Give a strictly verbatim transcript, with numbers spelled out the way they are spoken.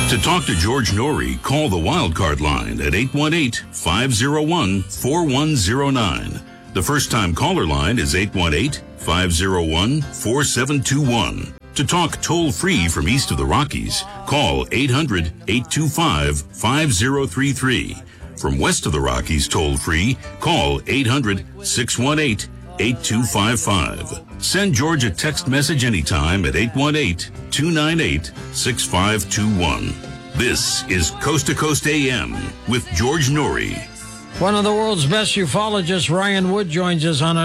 To talk to George Norrie, call the Wildcard line at eight one eight, five oh one, four one oh nine. The first-time caller line is eight one eight, five oh one, four seven two one. To talk toll-free from east of the Rockies, call eight hundred, eight two five, five oh three three. From west of the Rockies toll-free, call eight hundred, six one eight, eight two five five. Send George a text message anytime at eight one eight, two nine eight, six five two one. This is Coast to Coast A M with George Norrie. One of the world's best ufologists, Ryan Wood, joins us on a